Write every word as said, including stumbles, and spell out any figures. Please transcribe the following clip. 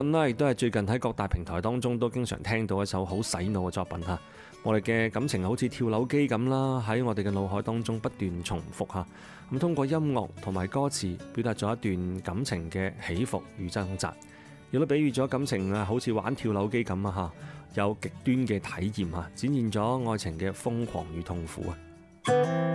啦，亦都係最近喺各大平台當中都經常聽到一首好洗腦嘅作品嚇。我哋嘅感情好似跳樓機咁啦，喺我哋嘅腦海當中不斷重複嚇。咁通過音樂同埋歌詞表達咗一段感情嘅起伏與掙扎，亦都比喻咗感情啊，好似玩跳樓機咁啊嚇，有極端嘅體驗嚇，展現咗愛情嘅瘋狂與痛苦啊。